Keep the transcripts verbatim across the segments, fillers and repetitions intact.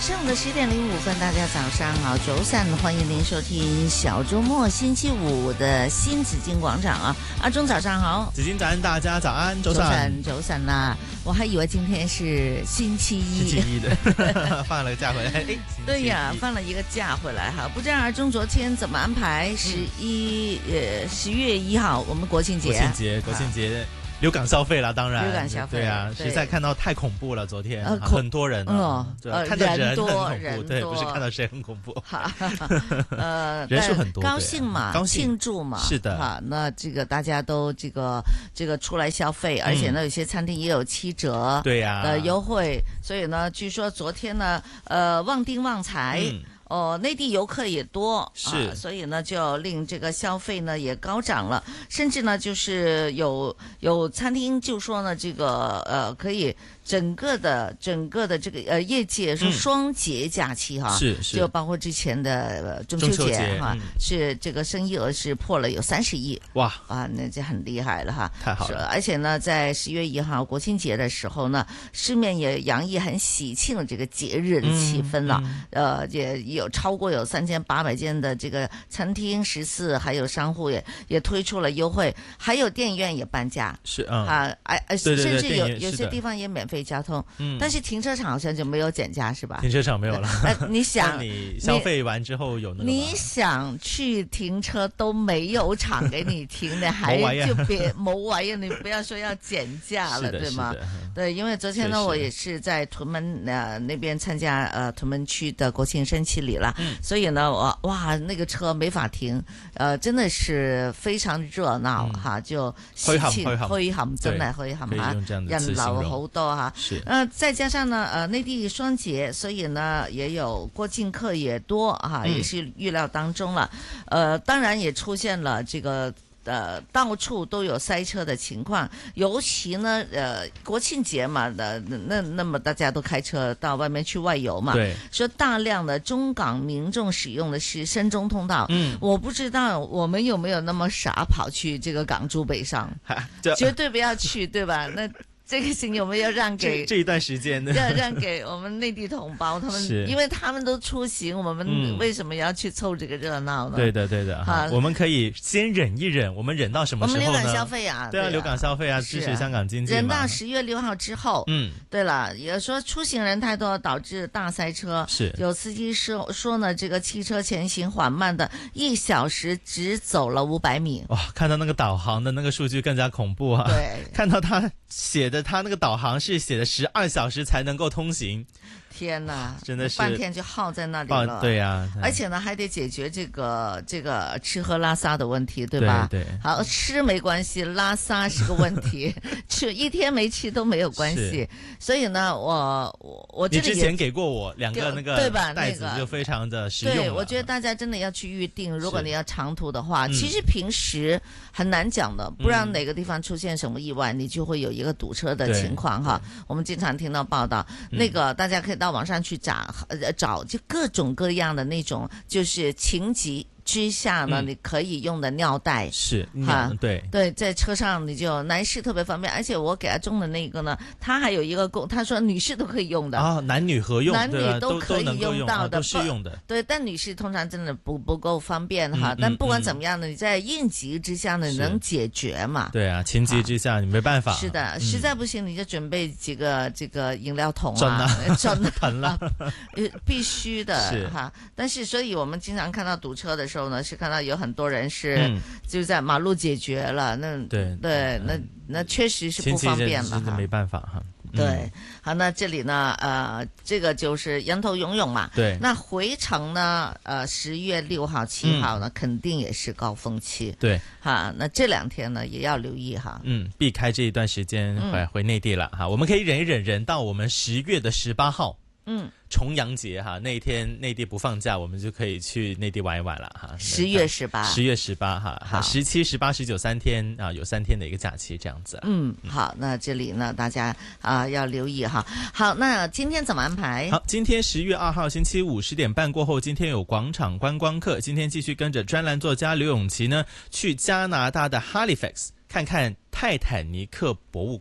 上午的十点零五分，大家早上好，周三，欢迎您收听小周末星期五的新紫金广场啊！阿忠早上好， 紫金早安，大家早安，周三，周三啦！我还以为今天是星期一， 星期一的放了个假回来，哎， 对呀，放了一个假回来哈。不知道阿忠昨天怎么安排？十一呃十月一号，我们国庆节， 国庆节，国庆节。流港消费啦，当然， 流港消费， 对啊， 对实在看到太恐怖了，昨天、 呃、 很多人、啊， 哦， 对、呃，看到人很恐怖， 人对，不是看到谁很恐怖， 呃， 人数很多， 高兴嘛， 高兴庆祝嘛， 是的， 哈，那这个大家都这个这个出来消费，而且呢，有些餐厅也有七折， 对呀、 的优惠，所以呢，据说昨天呢，呃，旺丁旺财。嗯哦，内地游客也多， 是、 啊，所以呢，就令这个消费呢也高涨了，甚至呢，就是有有餐厅就说呢，这个呃可以整个的整个的这个呃业界说双节假期哈， 是、嗯、是， 就包括之前的、呃、中秋节哈、嗯，是这个生意额是破了有三十亿， 哇啊，那这很厉害了哈， 太好了， 而且呢，在十月一号国庆节的时候呢，市面也洋溢很喜庆这个节日的气氛了，嗯嗯、呃，也有。有超过有三千八百间的这个餐厅、食肆，还有商户也也推出了优惠，还有电影院也半价， 是嗯啊，哎哎， 甚至有有些地方也免费交通，嗯，但是停车场好像就没有减价是吧？ 停车场没有了。 哎，你想你消费完之后有那个你想去停车都没有场给你停的，还就别冇玩意，你不要说要减价了，对吗？对，因为昨天呢，我也是在屯门呃那边参加呃屯门区的国庆升旗礼了。嗯、所以呢，我哇，那个車沒法停，呃，真的是非常熱鬧、嗯、哈，就喜慶墟冚，真係墟冚啊，人流好多哈。是，呃，再加上呢，呃，內地雙節，所以呢，也有過境客也多哈，也是預料當中了。嗯、呃，當然也出現了這個。呃，到處都有塞車的情況，尤其呢，呃，國慶節嘛，的那那麼大家都開車到外面去外遊嘛， 對， 說大量的中港民眾使用的是深中通道，嗯，我不知道我們有沒有那麼傻跑去這個港珠北上，絕對不要去，對吧？那。這個行有沒有讓給這，這一段時間呢？ 讓讓給我們內地同胞，他們因為他們都出行，我們為什麼要去湊這個熱鬧呢？ 對的，對的。哈，我們可以先忍一忍，我們忍到什麼時候呢？ 我們流港消費啊， 對啊，流港消費啊，支持香港經濟嘛。 忍到十月六號之後，嗯，對了，也說出行人太多，導致大塞車。 是，有司機說說呢，這個汽車前行緩慢的，一小時只走了五百米。 哇，看到那個導航的那個數據更加恐怖啊！ 對， 看到他寫的。他那個導航是寫的十二小時才能夠通行， 天哪， 真的是半天就耗在那裡了。 對呀、啊， 而且呢，還得解決這個這個吃喝拉撒的問題，對吧？ 對，對， 好，吃沒關係，拉撒是個問題，吃一天沒吃都沒有關係。所以呢，我我我這裡你之前給過我兩個那個對吧？ 袋子就非常的實用。 對，我覺得大家真的要去預定，如果你要長途的話，其實平時很難講的，不然哪個地方出現什麼意外，你就會有一個堵車的情況哈。我們經常聽到報道，那個大家可以到網上去找，呃，找就各種各樣的那種，就是情急之下呢、嗯，你可以用的尿袋是哈，對對，在車上你就男士特別方便，而且我給他中的那個呢，他還有一個功，他說女士都可以用的啊，男女合用， 男女都可以用到的， 都適用的。 對，但女士通常真的不不夠方便哈、嗯，但不管怎麼樣呢，嗯、你在應急之下呢，你能解決嘛？ 對啊，情急之下你沒辦法。 是的， 嗯、 實在不行你就準備幾個這個飲料桶啊， 真的疼了， 必須的是哈。但是所以我們經常看到堵車的時候呢，是看到有很多人是就在馬路解決了，嗯、那對對，那那確實是不方便了哈， 沒辦法哈。 對、嗯，好，那這裡呢，呃，這個就是人頭湧湧嘛。 對， 那回程呢，呃，十月六號、七號呢、嗯，肯定也是高峰期。 對， 哈，那這兩天呢，也要留意哈。 嗯，避開這一段時間回、嗯、回內地了哈，我們可以忍一忍，忍到我們十月的十八號。嗯，重陽節哈，那一天內地不放假，我們就可以去內地玩一玩了哈。 十月十八， 十月十八哈，好，十七、十八、十九三天啊，有三天的一個假期這樣子。 嗯，好，那這裡呢，大家啊要留意哈。好，那今天怎麼安排？ 好，今天十月二號星期五十點半過後，今天有廣場觀光客，今天繼續跟着專欄作家劉永琪呢，去加拿大的 Halifax 看看泰坦尼克博物館。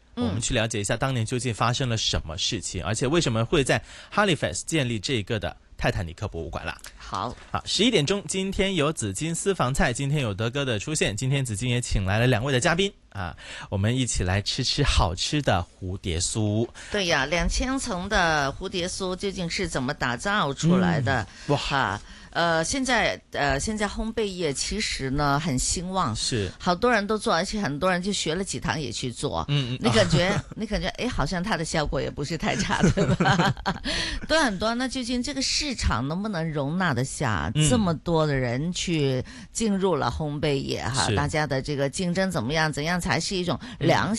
我们去了解一下当年究竟发生了什么事情，而且为什么会在 Halifax 建立这个的泰坦尼克博物馆啦。 好， 好，十一点钟，今天有紫金私房菜，今天有德哥的出现，今天紫金也请来了两位的嘉宾啊，我们一起来吃吃好吃的蝴蝶酥。 对呀，两千层的蝴蝶酥究竟是怎么打造出来的？ 嗯、 哇！呃，现在呃，现在烘焙业其實呢很興旺， 是好多人都做，而且很多人就學了幾堂也去做。 嗯嗯， 你感覺、哦、你感覺誒，好像它的效果也不是太差，對吧？對很多，那究竟這個市場能不能容納得下這麼多的人去進入了烘焙業哈？大家的這個競爭怎麼樣？怎樣才是一種良性